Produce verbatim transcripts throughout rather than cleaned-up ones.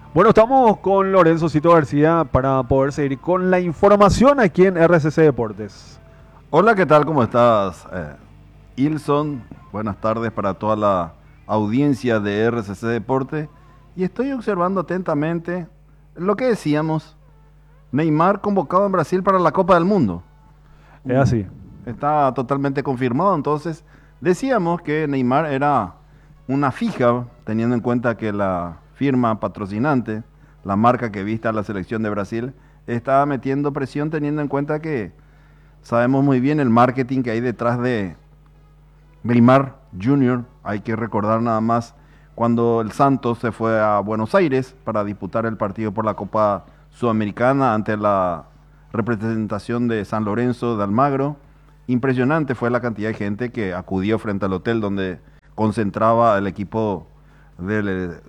Bueno, estamos con Lorenzo Cito García para poder seguir con la información aquí en R C C Deportes. Hola, ¿qué tal? ¿Cómo estás? Eh, Ilson, buenas tardes para toda la audiencia de R C C Deporte. Y estoy observando atentamente lo que decíamos, Neymar convocado en Brasil para la Copa del Mundo. Es así. Está totalmente confirmado, entonces decíamos que Neymar era una fija, teniendo en cuenta que la firma patrocinante, la marca que viste a la selección de Brasil, estaba metiendo presión teniendo en cuenta que sabemos muy bien el marketing que hay detrás de Neymar junior Hay que recordar nada más cuando el Santos se fue a Buenos Aires para disputar el partido por la Copa Sudamericana ante la representación de San Lorenzo de Almagro. Impresionante fue la cantidad de gente que acudió frente al hotel donde concentraba el equipo de,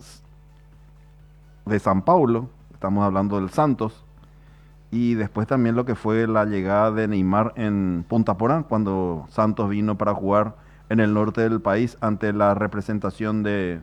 de San Paulo. Estamos hablando del Santos. Y después también lo que fue la llegada de Neymar en Punta Porán, cuando Santos vino para jugar en el norte del país ante la representación de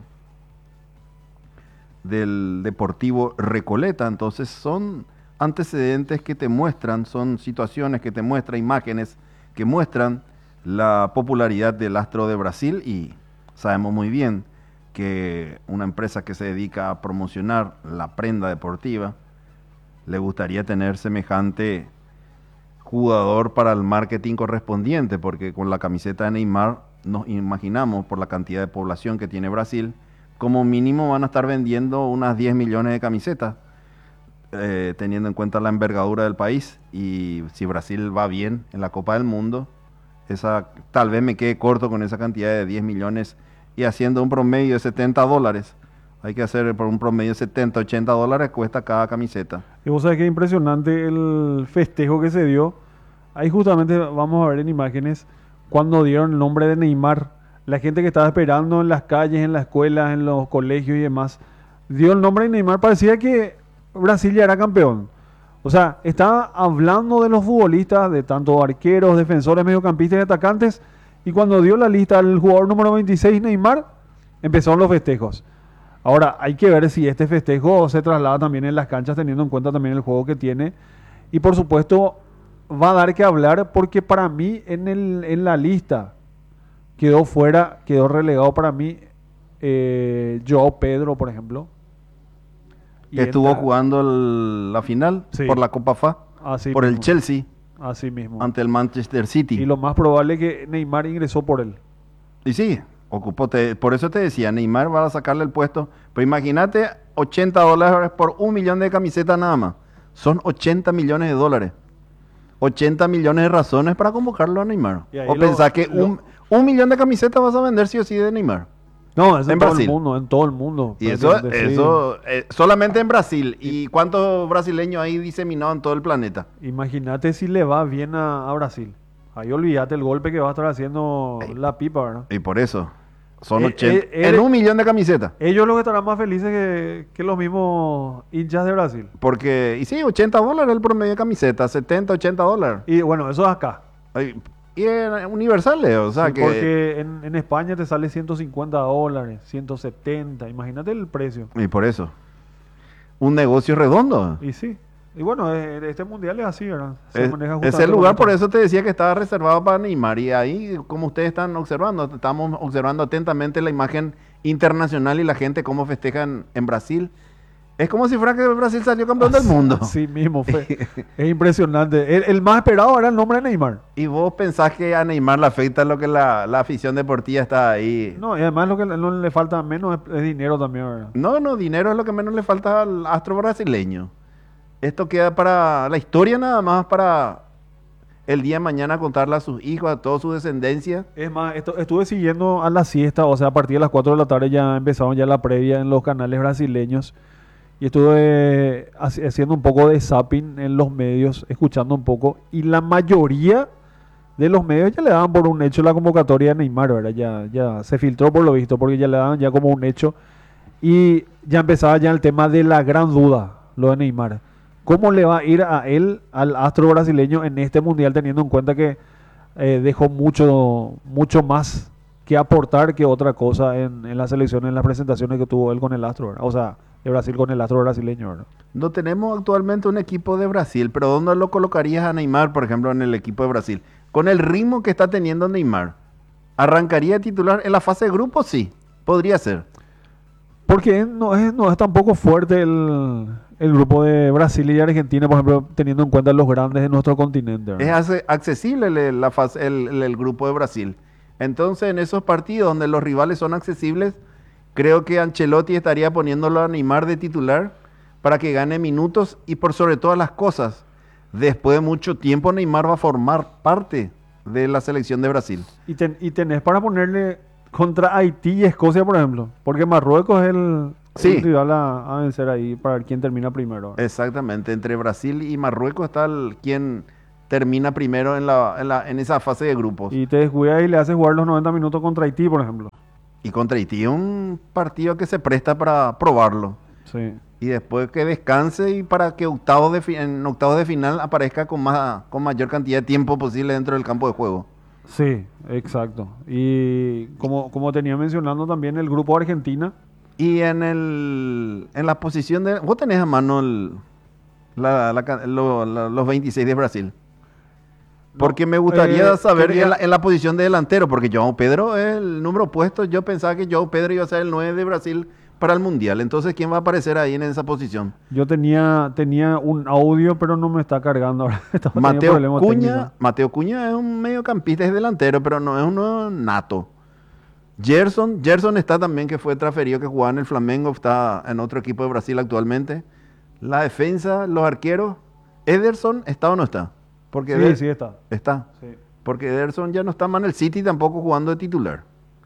del Deportivo Recoleta. Entonces son antecedentes que te muestran, son situaciones que te muestran, imágenes que muestran la popularidad del astro de Brasil, y sabemos muy bien que una empresa que se dedica a promocionar la prenda deportiva le gustaría tener semejante jugador para el marketing correspondiente, porque con la camiseta de Neymar nos imaginamos, por la cantidad de población que tiene Brasil, como mínimo van a estar vendiendo unas diez millones de camisetas, eh, teniendo en cuenta la envergadura del país. Y si Brasil va bien en la Copa del Mundo, esa, tal vez me quede corto con esa cantidad de diez millones, y haciendo un promedio de setenta dólares. Hay que hacer por un promedio de setenta, ochenta dólares cuesta cada camiseta. Y vos sabés que es impresionante el festejo que se dio. Ahí justamente vamos a ver en imágenes cuando dieron el nombre de Neymar. La gente que estaba esperando en las calles, en las escuelas, en los colegios y demás, dio el nombre de Neymar. Parecía que Brasil ya era campeón. O sea, estaba hablando de los futbolistas, de tanto arqueros, defensores, mediocampistas y atacantes. Y cuando dio la lista al jugador número veintiséis, Neymar, empezaron los festejos. Ahora, hay que ver si este festejo se traslada también en las canchas, teniendo en cuenta también el juego que tiene. Y por supuesto, va a dar que hablar, porque para mí en, el, en la lista quedó fuera, quedó relegado para mí eh, Joao Pedro, por ejemplo. Que estuvo entra... jugando el, la final, sí, por la Copa F A, así por mismo. el Chelsea, así mismo, ante el Manchester City. Y lo más probable es que Neymar ingresó por él. Y sí, ocupó, te, por eso te decía, Neymar va a sacarle el puesto. Pero imagínate ochenta dólares por un millón de camisetas nada más. Son ochenta millones de dólares. ochenta millones de razones para convocarlo a Neymar. O lo, pensás que lo, un, un millón de camisetas vas a vender sí o sí de Neymar. No, es en, en todo Brasil. el mundo, en todo el mundo. Y eso, eso eh, solamente en Brasil. ¿Y cuántos brasileños hay diseminados en todo el planeta? Imagínate si le va bien a, a Brasil. Ahí olvídate el golpe que va a estar haciendo Ey. la pipa, ¿verdad? Y por eso, son eh, ochenta, eh, en un millón de camisetas. Ellos los que estarán más felices que, que los mismos hinchas de Brasil. Porque, y sí, ochenta dólares el promedio de camisetas, setenta, ochenta dólares. Y bueno, eso es acá. Ay, y en universales, o sea sí, que... Porque en, en España te sale ciento cincuenta dólares, ciento setenta, imagínate el precio. Y por eso, un negocio redondo. Y sí. Y bueno, este mundial es así, ¿verdad? Se es, maneja ese lugar, por eso te decía que estaba reservado para Neymar. Y ahí, como ustedes están observando, estamos observando atentamente la imagen internacional y la gente cómo festejan en Brasil. Es como si fuera que Brasil salió campeón del mundo. Así mismo fue. Es impresionante. El, el más esperado era el nombre de Neymar. ¿Y vos pensás que a Neymar le afecta lo que la, la afición deportiva está ahí? No, y además lo que no le falta menos es, es dinero también, ¿verdad? No, no, dinero es lo que menos le falta al astro brasileño. Esto queda para la historia nada más, para el día de mañana contarle a sus hijos, a toda su descendencia. Es más, esto, estuve siguiendo a la siesta, o sea, a partir de las cuatro de la tarde ya empezaron ya la previa en los canales brasileños. Y estuve haciendo un poco de zapping en los medios, escuchando un poco. Y la mayoría de los medios ya le daban por un hecho la convocatoria de Neymar, ¿verdad? Ya, ya se filtró por lo visto, porque ya le daban ya como un hecho. Y ya empezaba ya el tema de la gran duda, lo de Neymar. ¿Cómo le va a ir a él, al astro brasileño, en este mundial, teniendo en cuenta que eh, dejó mucho, mucho más que aportar que otra cosa en, en la selección, en las presentaciones que tuvo él con el Astro, ¿verdad? O sea, de Brasil con el Astro brasileño, ¿verdad? No tenemos actualmente un equipo de Brasil, pero ¿dónde lo colocarías a Neymar, por ejemplo, en el equipo de Brasil? Con el ritmo que está teniendo Neymar, ¿arrancaría titular en la fase de grupo? Sí, podría ser. Porque no es, no es tampoco fuerte el, el grupo de Brasil y Argentina, por ejemplo, teniendo en cuenta los grandes de nuestro continente, Es ¿verdad? ace- accesible el, la fase- el- el- el grupo de Brasil. Entonces, en esos partidos donde los rivales son accesibles, creo que Ancelotti estaría poniéndolo a Neymar de titular para que gane minutos y por sobre todas las cosas, después de mucho tiempo Neymar va a formar parte de la selección de Brasil. Y, ten- y tenés para ponerle contra Haití y Escocia, por ejemplo, porque Marruecos es el, Sí. el rival a, a vencer ahí para ver quién termina primero, ¿verdad? Exactamente, entre Brasil y Marruecos está el, quien termina primero en, la, en, la- en esa fase de grupos. Y, Y te descuidas y le haces jugar los noventa minutos contra Haití, por ejemplo. contra Haití es un partido que se presta para probarlo. Sí. Y después que descanse y para que octavos de fi- en octavos de final aparezca con, más, con mayor cantidad de tiempo posible dentro del campo de juego. Sí, exacto. Y como, como tenía mencionando también el grupo de Argentina, Y en el en la posición de... Vos tenés a mano el- la- la ca- lo- la- los veintiséis de Brasil. Porque me gustaría eh, saber quería- en, la, en la posición de delantero, porque João Pedro es el número opuesto. Yo pensaba que João Pedro iba a ser el nueve de Brasil para el Mundial. Entonces, ¿quién va a aparecer ahí en esa posición? yo tenía, tenía un audio, pero no me está cargando ahora. Estaba teniendo Mateo problemas Cuña, técnicos. Mateo Cuña es un mediocampista, es delantero, pero no es uno nato. Gerson, Gerson está también, que fue transferido, que jugaba en el Flamengo, está en otro equipo de Brasil actualmente. La defensa, los arqueros, ¿Ederson está o no está? Porque Sí, Eder- sí está. está. Sí. Porque Ederson ya no está más en el City tampoco jugando de titular.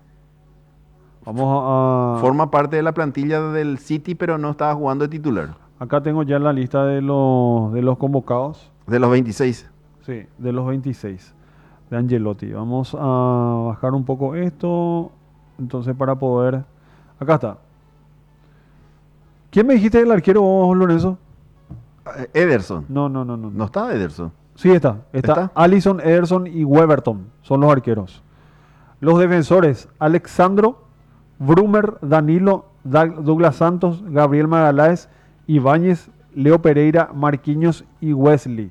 Vamos a... Forma parte de la plantilla del City, pero no estaba jugando de titular. Acá tengo ya la lista de los, de los convocados. De los veintiséis. Sí, de los veintiséis de Angelotti. Vamos a bajar un poco esto. Entonces para poder... Acá está. ¿Quién me dijiste el arquero vos, Lorenzo? Eh, Ederson. No, no, no, no. No está Ederson. Sí está. Está, ¿Está? Allison, Ederson y Weberton. Son los arqueros. Los defensores, Alexandro, Brumer, Danilo, Dag- Douglas Santos, Gabriel Magaláes, Ibáñez, Leo Pereira, Marquinhos y Wesley.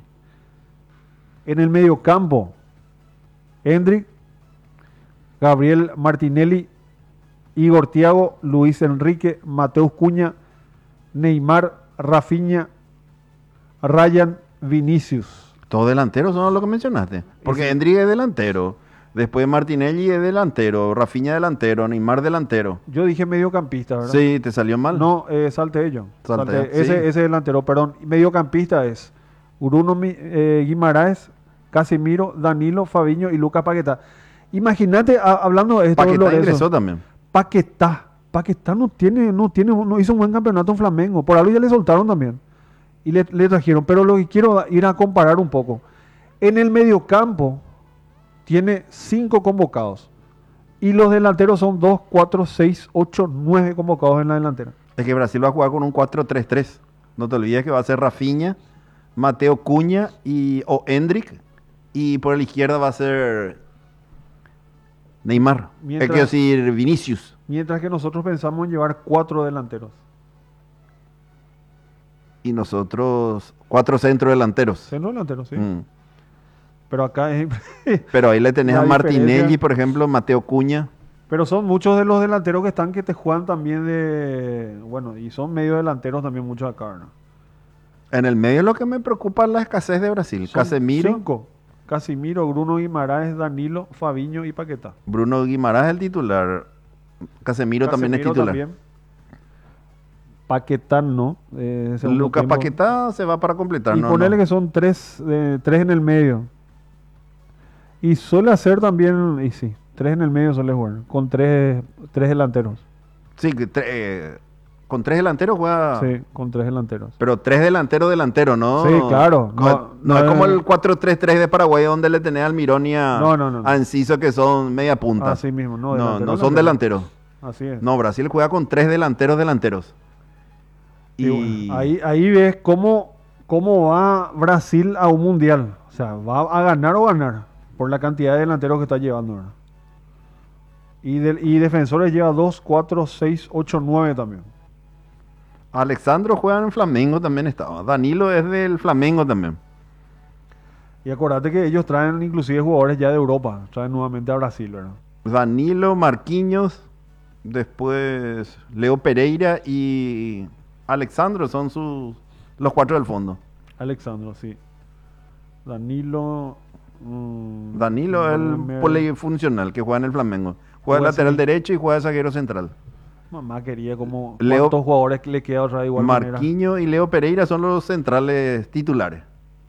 En el mediocampo, Hendrik, Gabriel Martinelli, Igor Thiago, Luis Enrique, Mateus Cuña, Neymar, Rafinha, Ryan, Vinicius. Todos delanteros son los que mencionaste. Porque Ese- Hendrik es delantero. Después Martinelli es delantero. Rafinha delantero. Neymar delantero. Yo dije mediocampista, ¿verdad? Sí, ¿te salió mal? No, eh, salte ello. Salte, Salte. sí. Ese, ese delantero, perdón. Mediocampista es Bruno Mi- eh, Guimaraes, Casemiro, Danilo, Fabiño y Lucas Paquetá. Imagínate, a- hablando de esto, Paquetá Lorenzo, ingresó también. Paquetá. Paquetá no tiene, no tiene, no hizo un buen campeonato en Flamengo. Por algo ya le soltaron también. Y le, le trajeron. Pero lo que quiero ir a comparar un poco. En el mediocampo tiene cinco convocados. Y los delanteros son dos, cuatro, seis, ocho, nueve convocados en la delantera. Es que Brasil va a jugar con un cuatro tres tres. No te olvides que va a ser Rafinha, Mateo Cuña y, o Hendrik. Y por la izquierda va a ser Neymar. Mientras- Es que decir Vinicius. Mientras que nosotros pensamos en llevar cuatro delanteros. Y nosotros cuatro centros delanteros. Centro delantero, sí. Mm. Pero acá es... Pero ahí le tenés La a Martinelli, diferencia- por ejemplo, Mateo Cuña. Pero son muchos de los delanteros que están que te juegan también de... Bueno, y son medio delanteros también muchos acá, ¿no? En el medio lo que me preocupa es la escasez de Brasil. Son Casemiro, cinco. Casimiro, Bruno Guimaraes, Danilo, Fabiño y Paquetá. Bruno Guimaraes es el titular. Casemiro, también es Casemiro titular. también. Paquetá no. eh, segundo Lucas tiempo. Paquetá se va para completar. Y no, ponerle no. que son tres, eh, tres en el medio. Y suele hacer también, y sí, tres en el medio suele jugar, con tres, tres delanteros. Sí, que tre- eh, con tres delanteros juega. Sí, con tres delanteros. Pero tres delanteros delanteros, ¿no? Sí, claro. Co- No, No, no es es- como el cuatro tres tres de Paraguay donde le tenés al Mirón y a, No, no, no, no. a Enciso, que son media punta. Así mismo, no, no, delantero, no son delantero. delanteros. Así es. No, Brasil juega con tres delanteros delanteros. Y Y, bueno, ahí, ahí ves cómo, cómo va Brasil a un mundial. O sea, va a ganar o ganar por la cantidad de delanteros que está llevando, ¿verdad? Y, de, y defensores lleva dos, cuatro, seis, ocho, nueve también. Alexandro juega en Flamengo, también estaba. Danilo es del Flamengo también. Y acordate que ellos traen inclusive jugadores ya de Europa, traen nuevamente a Brasil, ¿verdad? Danilo, Marquinhos, después Leo Pereira y Alexandro son sus los cuatro del fondo. Alexandro, sí. Danilo... Mmm, Danilo es el polifuncional que juega en el Flamengo. Juega de lateral derecho y juega de zaguero central. Mamá quería como... Leo, ¿cuántos jugadores que le queda otra de igual manera? Marquinhos y Leo Pereira son los centrales titulares.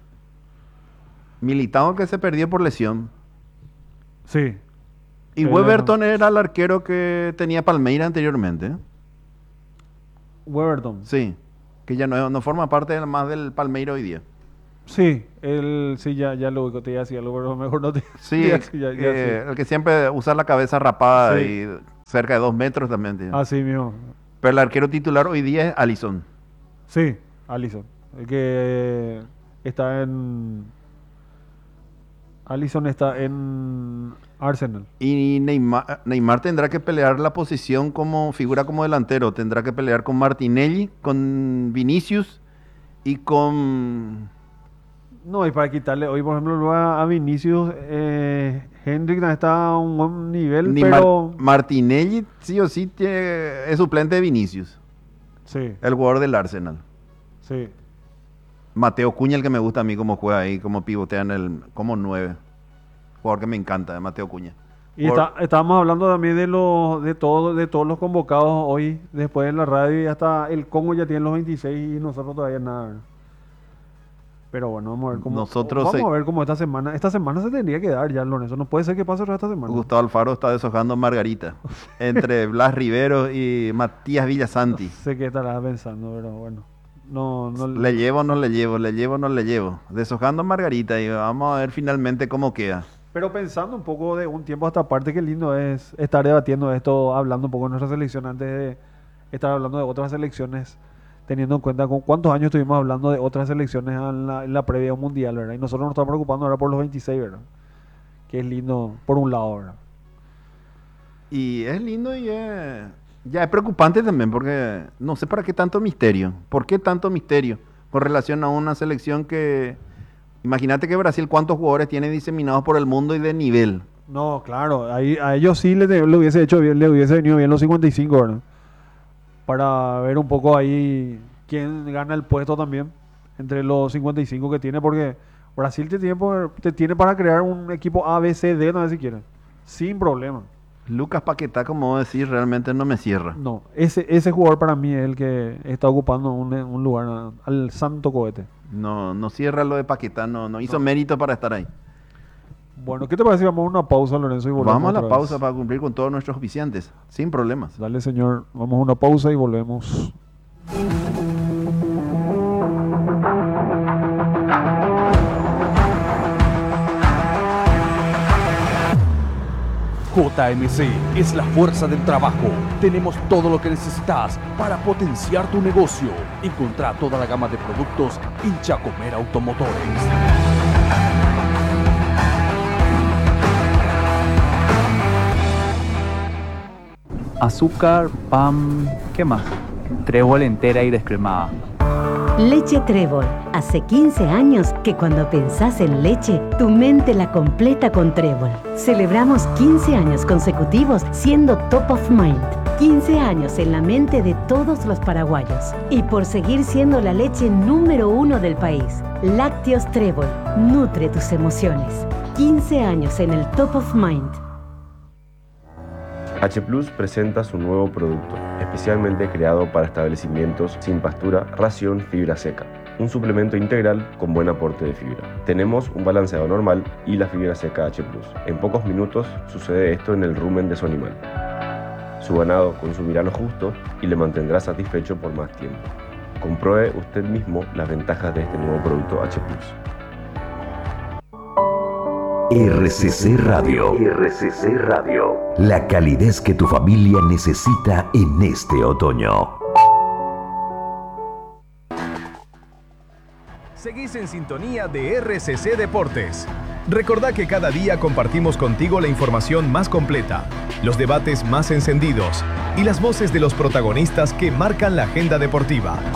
Militao que se perdió por lesión. Sí. Y Weberton era el arquero que tenía Palmeira anteriormente. ¿eh? Weberton. Sí. Que ya no, no forma parte más del Palmeira hoy día. Sí, él sí ya, ya lo te decía algo, pero mejor no te... Sí, ya, ya, ya, eh, sí, el que siempre usa la cabeza rapada sí. y cerca de dos metros también. Tío. Así mismo. Pero el arquero titular hoy día es Alisson. Sí, Alisson. El que está en... Alisson está en Arsenal. Y Neymar, Neymar tendrá que pelear la posición como figura como delantero. Tendrá que pelear con Martinelli, con Vinicius y con... No, y para quitarle, hoy por ejemplo a Vinicius, eh, Hendrick está a un buen nivel, Ni pero... Mar Martinelli sí o sí tiene, es suplente de Vinicius. Sí. El jugador del Arsenal. Sí. Mateo Cuña, el que me gusta a mí como juega ahí, como pivotea en el, como nueve. Jugador que me encanta, Mateo Cuña. Y está, estábamos hablando también de los, de todos, de todos los convocados hoy, después en la radio, y hasta el Congo ya tiene los veintiséis y nosotros todavía nada. Pero bueno, vamos a ver cómo, nosotros vamos se... a ver cómo esta semana, esta semana se tendría que dar ya, Lorenzo, no puede ser que pase esta semana. Gustavo Alfaro está deshojando Margarita, entre Blas Rivero y Matías Villasanti. No sé qué estarás pensando, pero bueno. No, no le llevo o no le llevo, le llevo o no le llevo. Deshojando Margarita y vamos a ver finalmente cómo queda. Pero pensando un poco de un tiempo a esta parte, qué lindo es estar debatiendo esto, hablando un poco de nuestra selección antes de estar hablando de otras selecciones, teniendo en cuenta con cuántos años estuvimos hablando de otras selecciones en la, en la previa mundial, ¿verdad? Y nosotros nos estamos preocupando ahora por los veintiséis, ¿verdad? Que es lindo por un lado, ¿verdad? Y es lindo y es... Ya es preocupante también porque no sé para qué tanto misterio. ¿Por qué tanto misterio con relación a una selección que... Imagínate que Brasil cuántos jugadores tiene diseminados por el mundo y de nivel. No, claro, ahí, a ellos sí le, le hubiese hecho bien, le hubiese venido bien los cincuenta y cinco, ¿verdad? Para ver un poco ahí quién gana el puesto también entre los cincuenta y cinco que tiene, porque Brasil te tiene, te tiene para crear un equipo A, B, C, D, no sé si quieren, sin problema. Lucas Paquetá, como vos decís, realmente no me cierra. No, ese, ese jugador para mí es el que está ocupando un, un lugar a, al santo cohete. No, no cierra lo de Paquetá, no, no hizo no. mérito para estar ahí. Bueno, ¿qué te parece si vamos a una pausa, Lorenzo? Y volvemos vamos a la vez. pausa para cumplir con todos nuestros oficiantes, sin problemas. Dale, señor, vamos a una pausa y volvemos. J M C es la fuerza del trabajo. Tenemos todo lo que necesitas para potenciar tu negocio. Encontrá toda la gama de productos en Chacomer Automotores. Azúcar, pan, ¿qué más? Trébol entera y descremada. Leche Trébol. Hace quince años que cuando pensás en leche, tu mente la completa con Trébol. Celebramos quince años consecutivos siendo top of mind. quince años en la mente de todos los paraguayos. Y por seguir siendo la leche número uno del país. Lácteos Trébol. Nutre tus emociones. quince años en el top of mind. H Plus presenta su nuevo producto, especialmente creado para establecimientos sin pastura, ración fibra seca. Un suplemento integral con buen aporte de fibra. Tenemos un balanceado normal y la fibra seca H Plus. En pocos minutos sucede esto en el rumen de su animal. Su ganado consumirá lo justo y le mantendrá satisfecho por más tiempo. Compruebe usted mismo las ventajas de este nuevo producto H Plus. R C C Radio. R C C Radio. La calidez que tu familia necesita en este otoño. Seguís en sintonía de R C C Deportes. Recordá que cada día compartimos contigo la información más completa, los debates más encendidos y las voces de los protagonistas que marcan la agenda deportiva.